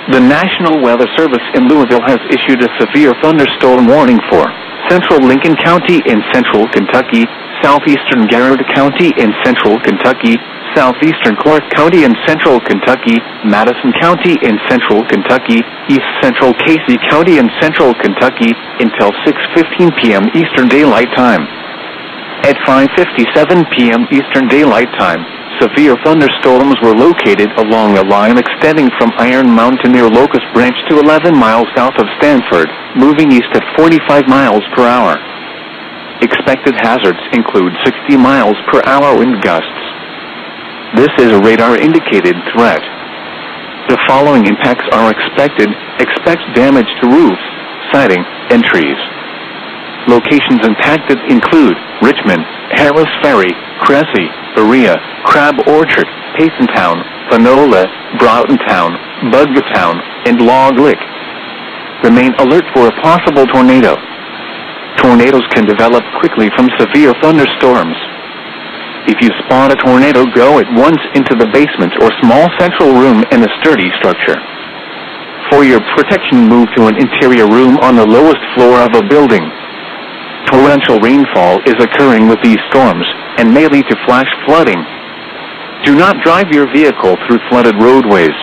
The National Weather Service in Louisville has issued a severe thunderstorm warning for central Lincoln County in central Kentucky, southeastern Garrett County in central Kentucky, southeastern Clark County in central Kentucky, Madison County in central Kentucky, east central Casey County in central Kentucky, until 6:15 p.m. Eastern Daylight Time. At 5:57 p.m. Eastern Daylight Time, severe thunderstorms were located along a line extending from Iron Mountain near Locust Branch to 11 miles south of Stanford, moving east at 45 miles per hour. Expected hazards include 60 miles per hour wind gusts. This is a radar-indicated threat. The following impacts are expected. Expect damage to roofs, siding, and trees. Locations impacted include Richmond, Harris Ferry, Cressy, Berea, Crab Orchard, Paytontown, Panola, Broughtontown, Budgetown, and Log Lick. Remain alert for a possible tornado. Tornadoes can develop quickly from severe thunderstorms. If you spot a tornado, go at once into the basement or small central room in a sturdy structure. For your protection, move to an interior room on the lowest floor of a building. Torrential rainfall is occurring with these storms and may lead to flash flooding. Do not drive your vehicle through flooded roadways.